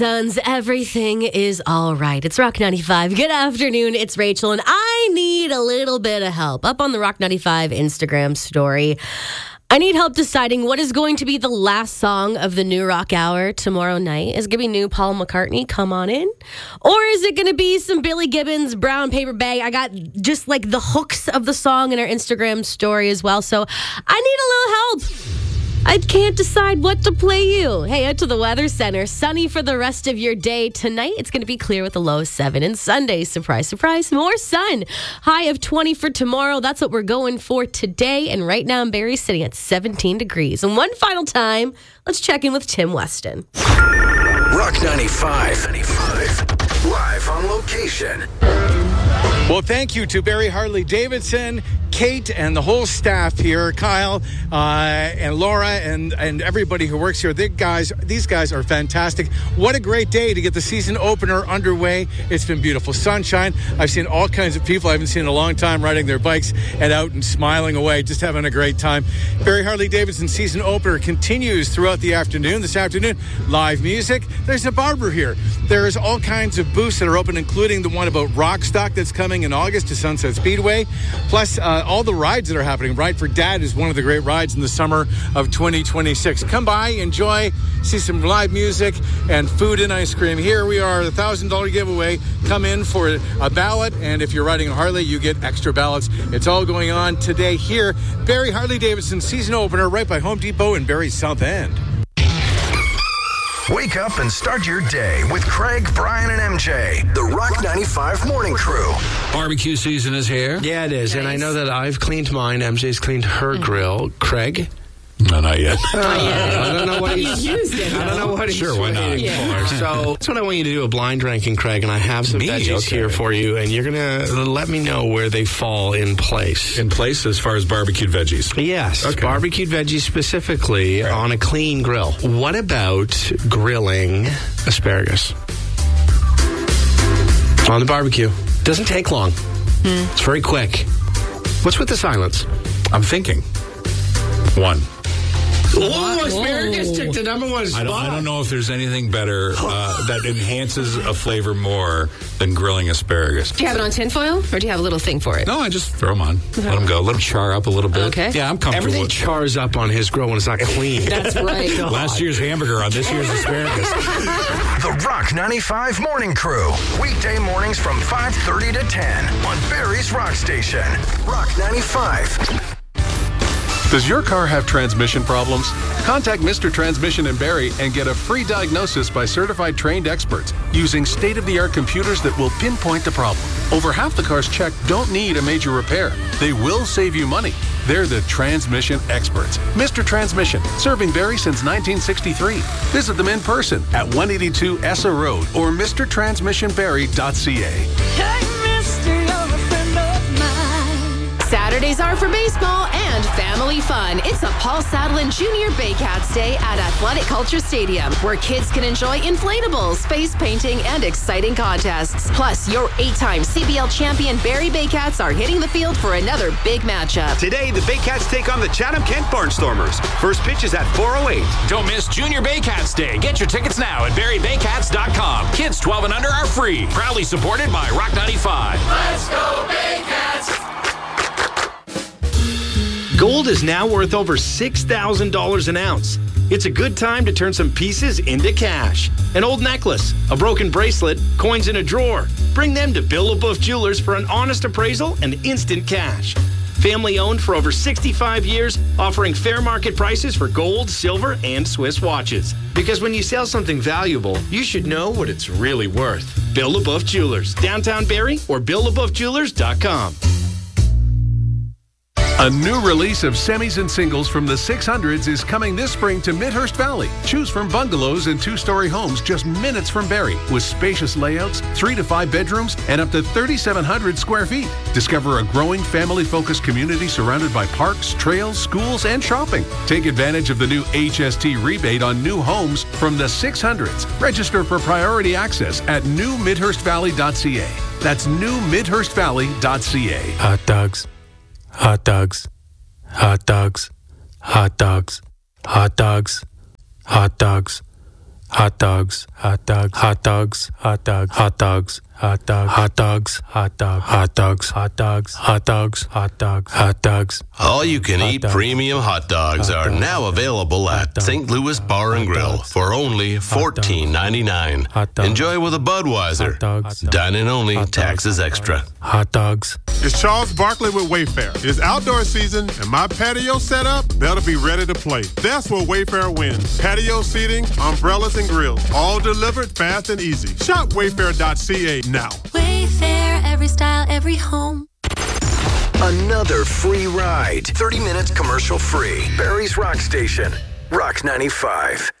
Sons, everything is all right. It's Rock 95. Good afternoon. It's Rachel, and I need a little bit of help. Up on the Rock 95 Instagram story, I need help deciding what is going to be the last song of the new Rock Hour tomorrow night. Is it going to be new Paul McCartney, Come On In? Or is it going to be some Billy Gibbons, Brown Paper Bag? I got just like the hooks of the song in our Instagram story as well, so I need a little help. I can't decide what to play you. Hey, out to the Weather Center. Sunny for the rest of your day. Tonight, it's going to be clear with a low of 7. And Sunday, surprise, surprise, more sun. High of 20 for tomorrow. That's what we're going for today. And right now, in Barrie, sitting at 17 degrees. And one final time, let's check in with Tim Weston. Rock 95. Live on location. Well, thank you to Barrie Harley-Davidson, Kate, and the whole staff here, Kyle and Laura and everybody who works here. These guys are fantastic. What a great day to get the season opener underway. It's been beautiful sunshine. I've seen all kinds of people I haven't seen in a long time riding their bikes and out and smiling away, just having a great time. Barrie Harley-Davidson season opener continues throughout the afternoon. This afternoon, live music. There's a barber here. There's all kinds of booths that are open, including the one about Rockstock that's coming in August to Sunset Speedway. Plus, all the rides that are happening. Ride for Dad is one of the great rides in the summer of 2026. Come by, enjoy, see some live music and food and ice cream. Here we are, the $1,000 giveaway. Come in for a ballot, and if you're riding a Harley, you get extra ballots. It's all going on today here. Barrie Harley-Davidson season opener right by Home Depot in Barrie's South End. Wake up and start your day with Craig, Brian, and MJ. The Rock 95 Morning Crew. Barbecue season is here. Yeah, it is. Nice. And I know that I've cleaned mine. MJ's cleaned her grill. Craig? No, not yet. I don't know what he's used it. I don't know what he's Sure, why not? for. So that's what I want you to do, a blind ranking, Craig. And I have some veggies here for you. And you're going to let me know where they fall in place. In place as far as barbecued veggies? Yes. Okay. Barbecued veggies specifically on a clean grill. What about grilling asparagus? On the barbecue. Doesn't take long. It's very quick. What's with the silence? I'm thinking. 1. Oh, asparagus took the number one spot. I don't know if there's anything better that enhances a flavor more than grilling asparagus. Do you have it on tinfoil, or do you have a little thing for it? No, I just throw them on. Let them go. Let them char up a little bit. Okay. Yeah, I'm comfortable Everything with chars up on his grill when it's not clean. That's right. last year's hamburger on this year's asparagus. The Rock 95 Morning Crew. Weekday mornings from 5:30 to 10 on Barrie's Rock Station. Rock 95. Does your car have transmission problems? Contact Mr. Transmission in Barrie and get a free diagnosis by certified trained experts using state-of-the-art computers that will pinpoint the problem. Over half the cars checked don't need a major repair. They will save you money. They're the transmission experts. Mr. Transmission, serving Barrie since 1963. Visit them in person at 182 Essa Road or mrtransmissionbarrie.ca. Saturdays are for baseball and family fun. It's a Paul Sadlin Jr. Baycats Day at Athletic Culture Stadium, where kids can enjoy inflatables, face painting, and exciting contests. Plus, your 8-time CBL champion Barrie Baycats are hitting the field for another big matchup. Today, the Baycats take on the Chatham-Kent Barnstormers. First pitch is at 4:08. Don't miss Junior Baycats Day. Get your tickets now at BarrieBaycats.com. Kids 12 and under are free. Proudly supported by Rock 95. Let's go Baycats! Gold is now worth over $6,000 an ounce. It's a good time to turn some pieces into cash. An old necklace, a broken bracelet, coins in a drawer. Bring them to Bill LaBeouf Jewelers for an honest appraisal and instant cash. Family owned for over 65 years, offering fair market prices for gold, silver, and Swiss watches. Because when you sell something valuable, you should know what it's really worth. Bill LaBeouf Jewelers, downtown Barrie or BillLaBeoufJewelers.com. A new release of semis and singles from the 600s is coming this spring to Midhurst Valley. Choose from bungalows and 2-story homes just minutes from Barrie with spacious layouts, 3 to 5 bedrooms, and up to 3,700 square feet. Discover a growing family-focused community surrounded by parks, trails, schools, and shopping. Take advantage of the new HST rebate on new homes from the 600s. Register for priority access at newmidhurstvalley.ca. That's newmidhurstvalley.ca. Hot dogs. Hot dogs, hot dogs, hot dogs, hot dogs, hot dogs, hot dogs, hot dogs, hot dogs, hot dogs, hot dogs, hot dogs, hot dogs, hot dogs, hot dogs, hot dogs, hot dogs, hot dogs, hot dogs. All you can eat premium hot dogs are now available at St. Louis Bar and Grill for only $14.99. Enjoy with a Budweiser. Dine in only, taxes extra. Hot dogs. It's Charles Barkley with Wayfair. It's outdoor season, and my patio setup better be ready to play. That's where Wayfair wins. Patio seating, umbrellas, and grills. All delivered fast and easy. Shop wayfair.ca now. Wayfair, every style, every home. Another free ride. 30 minutes commercial free. Barry's Rock Station. Rock 95.